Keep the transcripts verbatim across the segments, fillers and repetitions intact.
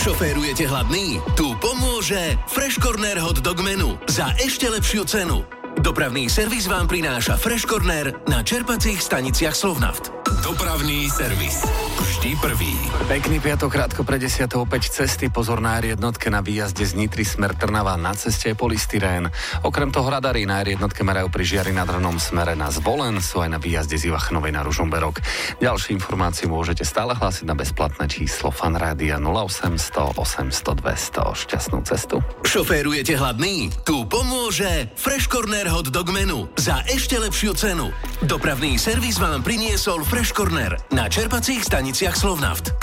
Šoférujete hladný? Tu pomôže Fresh Corner Hot Dog Menu za ešte lepšiu cenu. Dopravný servis vám prináša Fresh Corner na čerpacích staniciach Slovnaft. Dopravný servis. Vždy prvý. Pekný piatok, krátko pre desiatou opäť cesty. Pozor na er jednotke na výjazde z Nitry smer Trnava. Na ceste je polystyrén. Okrem toho radary na er jednotke merajú pri Žiari nad Hronom smere na Zvolen, sú aj na výjazde z Ivachnovej na Ružomberok. Ďalšie informácie môžete stále hlásiť na bezplatné číslo Fanrádia nula osemsto osemsto dvesto. Šťastnú cestu. Šoférujete hladný? Tu pomôže Fresh Corner Hot Dog Menu za ešte lepšiu cenu. Dopravný servis vám priniesol Fresh Corner na čerpacích staniciach Slovnaft.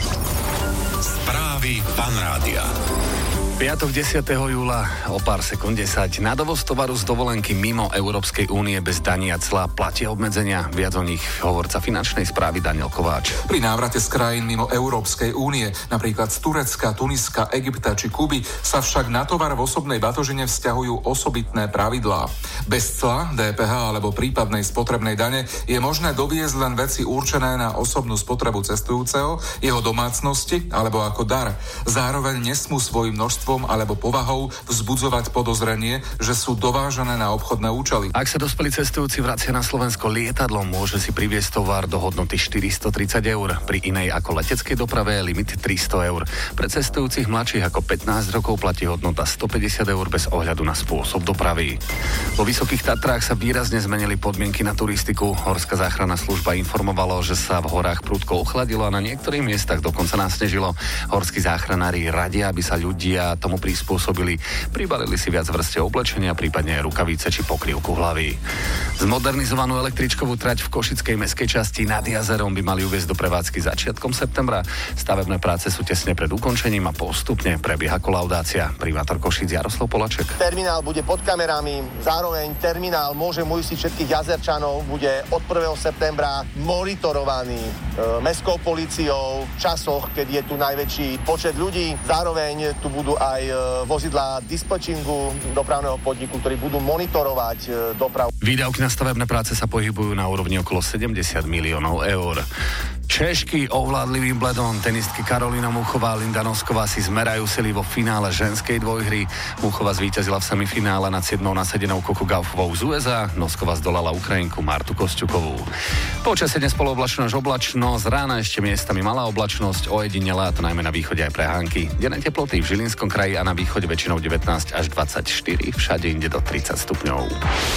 Správy Fanrádia. Piatok desiateho júla o pár sekúnd desať. Na dovoz tovaru z dovolenky mimo Európskej únie bez daní a cla platia obmedzenia. Viac o nich hovorca finančnej správy Daniel Kováč. Pri návrate z krajín mimo Európskej únie, napríklad z Turecka, Tuniska, Egypta či Kuby, sa však na tovar v osobnej batožine vzťahujú osobitné pravidlá. Bez cla, dé pé há alebo prípadnej spotrebnej dane je možné doviezť len veci určené na osobnú spotrebu cestujúceho, jeho domácnosti alebo ako dar. Zároveň nesmú svojim množstvom alebo povahou vzbudzovať podozrenie, že sú dovážané na obchodné účely. Ak sa dospelý cestujúci vracia na Slovensko lietadlom, môže si priviesť tovar do hodnoty štyristotridsať eur. Pri inej ako leteckej doprave je limit tristo eur. Pre cestujúcich mladších ako pätnásť rokov platí hodnota stopäťdesiat eur bez ohľadu na spôsob dopravy. Vo Vysokých Tatrách sa výrazne zmenili podmienky na turistiku. Horská záchranná služba informovalo, že sa v horách prudko ochladilo a na niektorých miestach dokonca nasnežilo. Horskí záchranári radia, aby sa ľudia tomu prispôsobili. Pribalili si viac vrste oblečenia, prípadne aj rukavice či pokrývku hlavy. Zmodernizovanú električkovú trať v košickej mestskej časti nad jazerom by mali uviesť do prevádzky začiatkom septembra. Stavebné práce sú tesne pred ukončením a postupne prebieha kolaudácia. Primátor Košíc Jaroslav Polaček. Terminál bude pod kamerami, zároveň terminál môže uistiť všetkých jazerčanov, bude od prvého septembra monitorovaný e, mestskou políciou v časoch, keď je tu najväčší počet ľudí. Zároveň tu budú aj vozidlá dispečingu dopravného podniku, ktorí budú monitorovať dopravu. Výdavky na stavebné práce sa pohybujú na úrovni okolo sedemdesiat miliónov eur. Češky ovládli Wimbledon. Tenistky Karolína Muchová a Linda Nosková si zmerajú sily vo finále ženskej dvojhry. Muchová zvíťazila v semifinále nad siedmou nasadenou Coco Gaufovou z ú es á. Nosková zdolala Ukrajinku Martu Kosťukovú. Počasie dnes polooblačno až oblačno, z rána ešte miestami malá oblačnosť, ojedinele, a to najmä na východe aj prehánky. Denné teploty v Žilinskom kraji a na východe väčšinou devätnásť až dvadsaťštyri, všade inde do tridsať stupňov.